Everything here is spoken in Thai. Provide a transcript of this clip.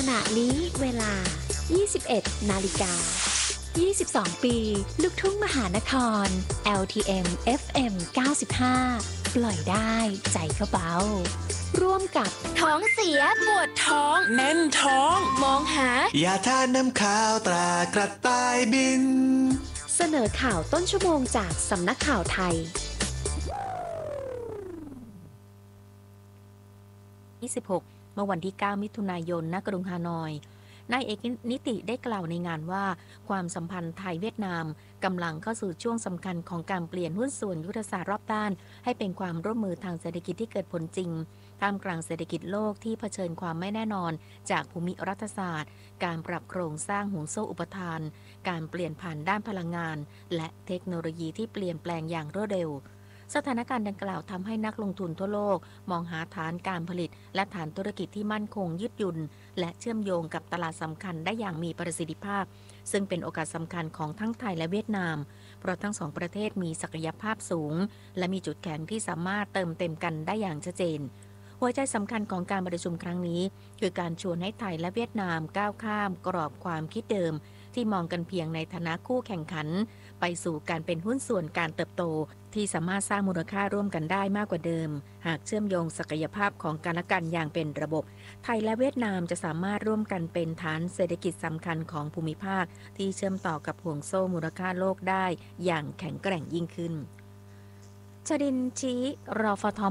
ณะนี้เวลา 21 นาฬิกา 22 ปี ลูกทุ่งมหานคร LTM FM 95 ปล่อยได้ใจก็เบาร่วมกับท้องเสียปวดท้องแน่นท้องมองหายาทาน้ำข้าวตรากระต่ายบินเสนอข่าวต้นชั่วโมงจากสำนักข่าวไทย 26 เมื่อวันที่ 9 มิถุนายน ณ กรุงฮานอยนายเอกนิติได้กล่าวในงานว่าความสัมพันธ์ไทยเวียดนามกำลังเข้าสู่ช่วงสำคัญของการเปลี่ยนหุ้นส่วนยุทธศาสตร์รอบด้านให้เป็นความร่วมมือทางเศรษฐกิจที่เกิดผลจริงท่ามกลางเศรษฐกิจโลกที่เผชิญความไม่แน่นอนจากภูมิรัฐศาสตร์การปรับโครงสร้างห่วงโซ่อุปทานการเปลี่ยนผ่านด้านพลังงานและเทคโนโลยีที่เปลี่ยนแปลงอย่างรวดเร็วสถานการณ์ดังกล่าวทำให้นักลงทุนทั่วโลกมองหาฐานการผลิตและฐานธุรกิจที่มั่นคงยืดหยุ่นและเชื่อมโยงกับตลาดสำคัญได้อย่างมีประสิทธิภาพซึ่งเป็นโอกาสสำคัญของทั้งไทยและเวียดนามเพราะทั้งสองประเทศมีศักยภาพสูงและมีจุดแข็งที่สามารถเติมเต็มกันได้อย่างชัดเจนหัวใจสำคัญของการประชุมครั้งนี้คือการชวนให้ไทยและเวียดนามก้าวข้ามกรอบความคิดเดิมที่มองกันเพียงในฐานะคู่แข่งขันไปสู่การเป็นหุ้นส่วนการเติบโตที่สามารถสร้างมูลค่าร่วมกันได้มากกว่าเดิมหากเชื่อมโยงศักยภาพของกันและกันอย่างเป็นระบบไทยและเวียดนามจะสามารถร่วมกันเป็นฐานเศรษฐกิจสำคัญของภูมิภาคที่เชื่อมต่อกับห่วงโซ่มูลค่าโลกได้อย่างแข็งแกร่งยิ่งขึ้นชรินทร์ ชี้ รฟท